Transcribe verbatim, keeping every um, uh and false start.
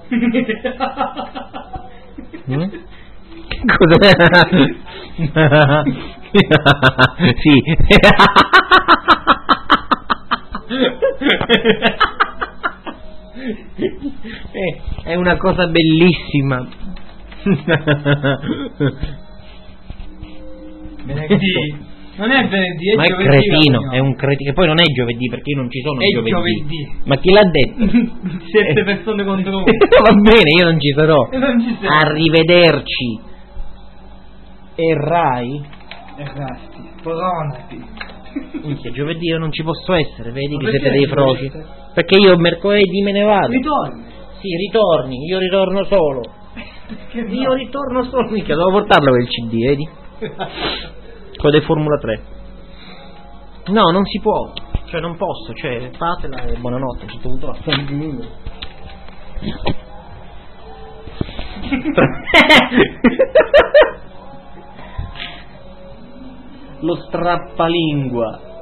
Mm? Cos'è? Sì. eh, è una cosa bellissima. Venerdì. Non è venerdì, è ma giovedì. Ma è cretino, è un cretino. E poi non è giovedì perché io non ci sono è giovedì. giovedì. Ma chi l'ha detto? Sette persone contro uno. Va bene, io non ci sarò. Non ci sei. Arrivederci. Errai? Errasti. Pronati. Minchia, giovedì io non ci posso essere, vedi Ma che siete perché dei non froci. ci Perché io mercoledì me ne vado. Ritorni. Sì, ritorni, io ritorno solo. Perché no? Io ritorno solo, minchia, devo portarlo quel C D, vedi? Quello di Formula tre. No, non si può. Cioè non posso, cioè fatela e buonanotte, ci ho dovuto la lo strappalingua.